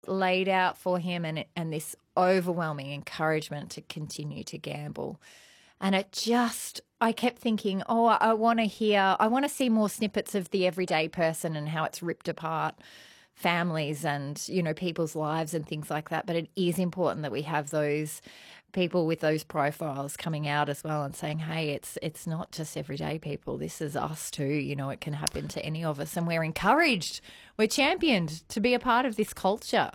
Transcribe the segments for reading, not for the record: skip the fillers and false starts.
laid out for him and this overwhelming encouragement to continue to gamble. And I kept thinking, I want to see more snippets of the everyday person and how it's ripped apart families and, people's lives and things like that. But it is important that we have those people with those profiles coming out as well and saying, hey, it's not just everyday people. This is us too. It can happen to any of us. And we're encouraged, we're championed to be a part of this culture.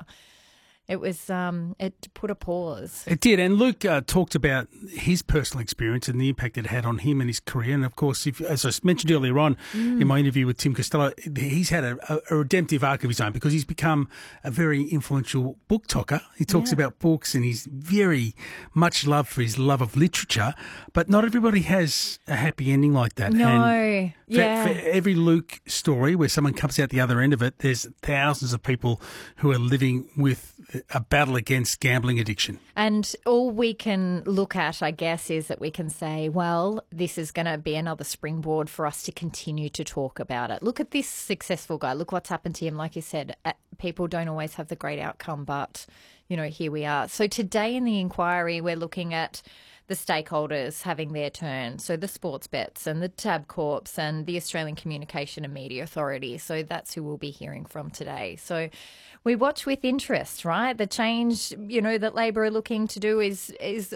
It was, it put a pause. It did. And Luke talked about his personal experience and the impact it had on him and his career. And, of course, as I mentioned earlier on in my interview with Tim Costello, he's had a redemptive arc of his own because he's become a very influential book talker. He talks about books and he's very much loved for his love of literature. But not everybody has a happy ending like that. No. And for every Luke story where someone comes out the other end of it, there's thousands of people who are living with a battle against gambling addiction. And all we can look at, I guess, is that we can say, well, this is going to be another springboard for us to continue to talk about it. Look at this successful guy. Look what's happened to him. Like you said, people don't always have the great outcome, but, here we are. So today in the inquiry, we're looking at the stakeholders having their turn. So the sports bets and the Tabcorps and the Australian Communication and Media Authority. So that's who we'll be hearing from today. So we watch with interest, right? The change, that Labor are looking to do is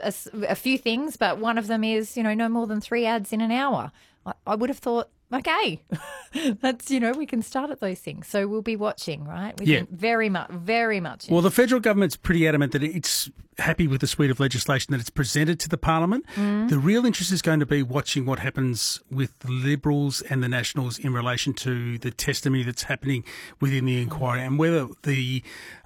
a few things, but one of them is, no more than 3 ads in an hour. I would have thought, okay, that's, we can start at those things. So we'll be watching, right? Very much. Well, the federal government's pretty adamant that it's happy with the suite of legislation that it's presented to the Parliament. The real interest is going to be watching what happens with the Liberals and the Nationals in relation to the testimony that's happening within the inquiry and whether the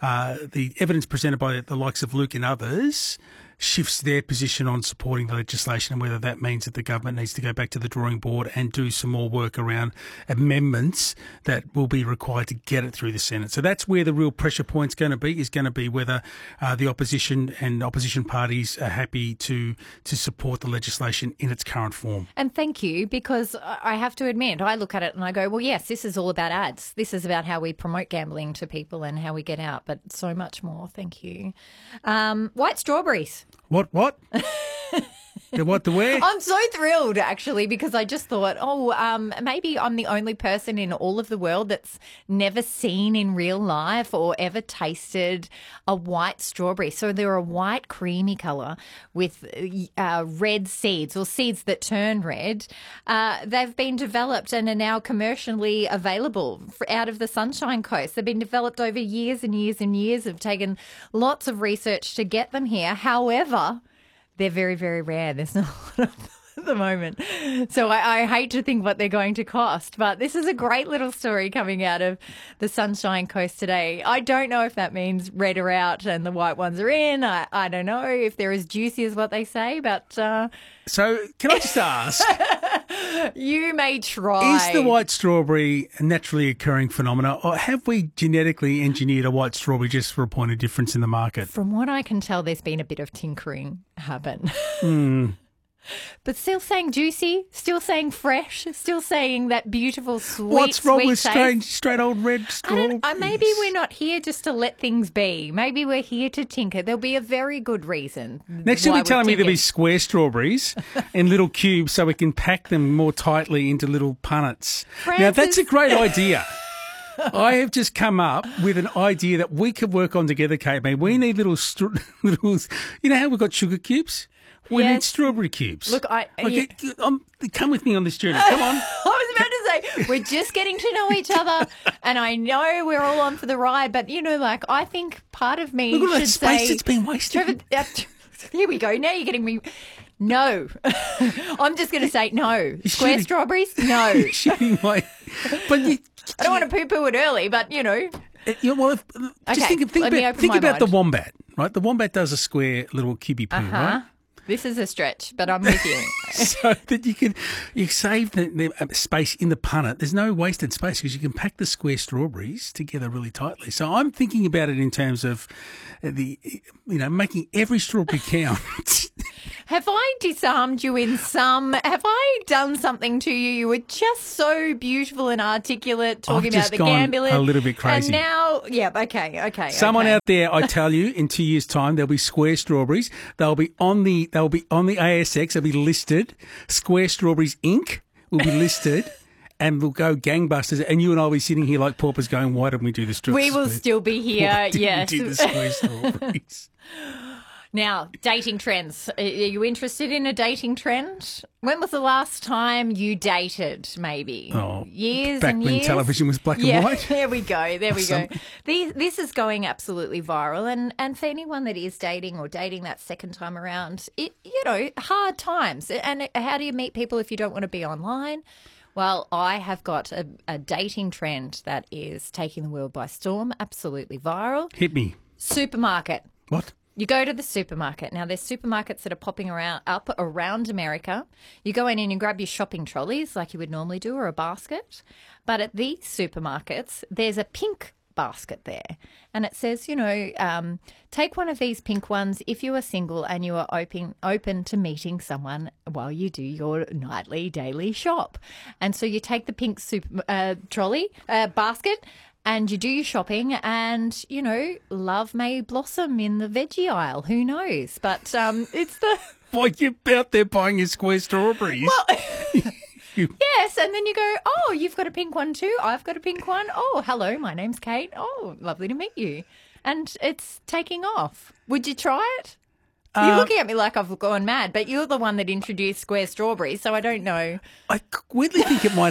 evidence presented by the likes of Luke and others shifts their position on supporting the legislation and whether that means that the government needs to go back to the drawing board and do some more work around amendments that will be required to get it through the Senate. So that's where the real pressure point's going to be whether the opposition and opposition parties are happy to support the legislation in its current form. And thank you, because I have to admit, I look at it and I go, well, yes, this is all about ads. This is about how we promote gambling to people and how we get out, but so much more. Thank you. White strawberries. What? The where? I'm so thrilled, actually, because I just thought, maybe I'm the only person in all of the world that's never seen in real life or ever tasted a white strawberry. So they're a white creamy colour with red seeds or seeds that turn red. They've been developed and are now commercially available out of the Sunshine Coast. They've been developed over years and years and years. Have taken lots of research to get them here. However, they're very, very rare. There's not a lot of them at the moment. So I hate to think what they're going to cost. But this is a great little story coming out of the Sunshine Coast today. I don't know if that means red are out and the white ones are in. I don't know if they're as juicy as what they say, but... So can I just ask... You may try. Is the white strawberry a naturally occurring phenomenon, or have we genetically engineered a white strawberry just for a point of difference in the market? From what I can tell, there's been a bit of tinkering happen. But still saying juicy, still saying fresh, still saying that beautiful sweet What's wrong sweet with taste. straight old red strawberries? Maybe we're not here just to let things be. Maybe we're here to tinker. There'll be a very good reason. Next you'll be telling me there'll be square strawberries in little cubes so we can pack them more tightly into little punnets. Now, that's a great idea. I have just come up with an idea that we could work on together, Kate. We need little, you know how we've got sugar cubes? We need strawberry cubes. Look, come with me on this journey. Come on. I was about to say, we're just getting to know each other, and I know we're all on for the ride, but, I think part of me Look at should that space say... that's been wasted. Here we go. Now you're getting me... No. I'm just going to say no. Square strawberries? No. But I don't want to poo-poo it early, but, Just think about the wombat, right? The wombat does a square little cubey poo, right? This is a stretch, but I'm with you. So that you save the space in the punnet. There's no wasted space because you can pack the square strawberries together really tightly. So I'm thinking about it in terms of making every strawberry count. Have I disarmed you in some? Have I done something to you? You were just so beautiful and articulate talking I've just about the gone gambler. a little bit crazy. And now, okay. Someone out there, I tell you, in 2 years' time, there'll be Square Strawberries. They'll be on the ASX. They'll be listed. Square Strawberries Inc. will be listed. And we'll go gangbusters, and you and I will be sitting here like paupers going, why didn't we do the strawberries? We will still be here, Why didn't yes. we do the Square Strawberries? Now, dating trends. Are you interested in a dating trend? When was the last time you dated, maybe? Oh, years back and when years? television was black and white. There we go. This is going absolutely viral. And for anyone that is dating or dating that second time around, hard times. And how do you meet people if you don't want to be online? Well, I have got a dating trend that is taking the world by storm, absolutely viral. Hit me. Supermarket. What? You go to the supermarket. Now, there's supermarkets that are popping up around America. You go in and you grab your shopping trolleys like you would normally do, or a basket. But at these supermarkets, there's a pink basket there. And it says, take one of these pink ones if you are single and you are open to meeting someone while you do your nightly, daily shop. And so you take the pink trolley basket and you do your shopping and, love may blossom in the veggie aisle. Who knows? But it's the... Why you're out there buying your Square Strawberries? Well... Yes, and then you go, oh, you've got a pink one too. I've got a pink one. Oh, hello, my name's Kate. Oh, lovely to meet you. And it's taking off. Would you try it? You're looking at me like I've gone mad, but you're the one that introduced Square Strawberries, so I don't know. I weirdly think it might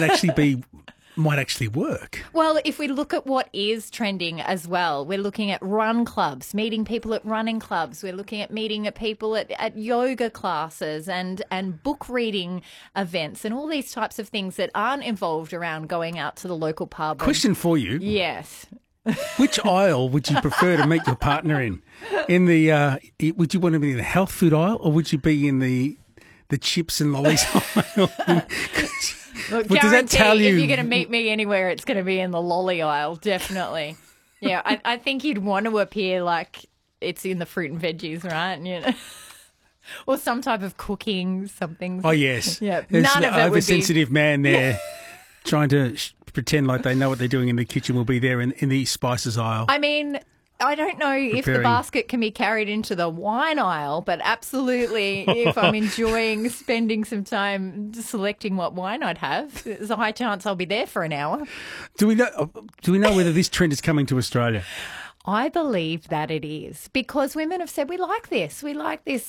actually work. Well, if we look at what is trending as well, we're looking at run clubs, meeting people at running clubs. We're looking at meeting people at yoga classes and book reading events and all these types of things that aren't involved around going out to the local pub. Question for you. Yes. Which aisle would you prefer to meet your partner in? Would you want to be in the health food aisle, or would you be in the chips and lollies aisle? Look, does that tell you? If you're going to meet me anywhere, it's going to be in the lolly aisle, definitely. Yeah, I think you'd want to appear like it's in the fruit and veggies, right? Or some type of cooking, something. Oh, yes. Yeah, There's none of it would be... oversensitive man there trying to pretend like they know what they're doing in the kitchen will be there in the spices aisle. I mean... I don't know if the basket can be carried into the wine aisle, but absolutely if I'm enjoying spending some time selecting what wine I'd have, there's a high chance I'll be there for an hour. Do we know whether this trend is coming to Australia? I believe that it is, because women have said we like this. We like this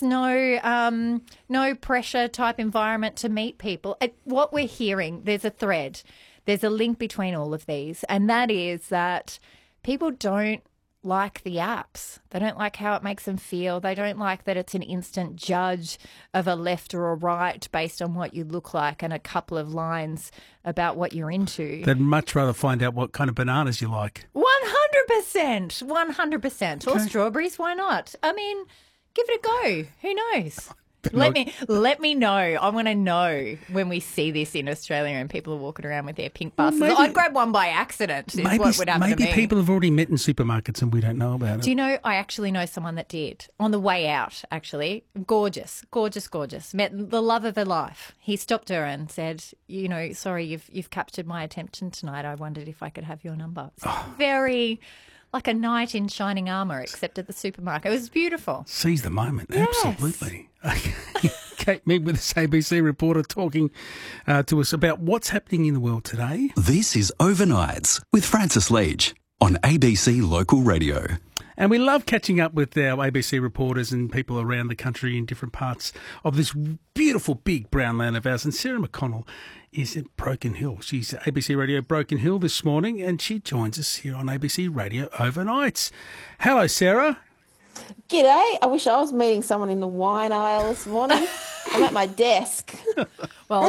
no pressure type environment to meet people. What we're hearing, there's a thread. There's a link between all of these, and that is that people don't like the apps. They don't like how it makes them feel. They don't like that it's an instant judge of a left or a right based on what you look like and a couple of lines about what you're into. They'd much rather find out what kind of bananas you like. 100%. 100%. Or strawberries, why not? I mean, give it a go. Who knows? Let me know. I want to know when we see this in Australia and people are walking around with their pink baskets. I'd grab one by accident is what would happen to me. Maybe people have already met in supermarkets and we don't know about it. Do you know, I actually know someone that did. On the way out, actually. Gorgeous, gorgeous, gorgeous. Met the love of her life. He stopped her and said, sorry, you've captured my attention tonight. I wondered if I could have your number. Very... like a knight in shining armour, except at the supermarket. It was beautiful. Seize the moment. Yes. Absolutely. Kate Mead with this ABC reporter talking to us about what's happening in the world today. This is Overnights with Francis Leach on ABC Local Radio. And we love catching up with our ABC reporters and people around the country in different parts of this beautiful big brown land of ours. And Sarah McConnell is at Broken Hill. She's at ABC Radio Broken Hill this morning, and she joins us here on ABC Radio Overnights. Hello, Sarah. G'day. I wish I was meeting someone in the wine aisle this morning. I'm at my desk. Well,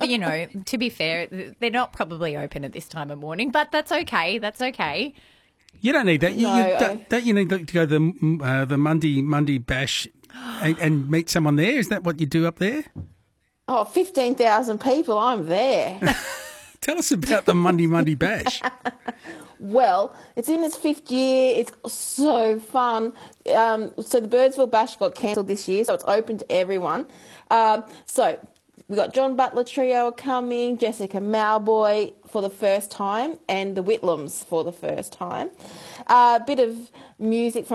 to be fair, they're not probably open at this time of morning, but that's okay. That's okay. You don't need that. Don't you need to go to the Monday Bash and meet someone there? Is that what you do up there? Oh, 15,000 people. I'm there. Tell us about the Monday Bash. Well, it's in its 5th year. It's so fun. So the Birdsville Bash got cancelled this year, so it's open to everyone. So we got John Butler Trio coming, Jessica Mauboy for the first time, and the Whitlams for the first time. A bit of music from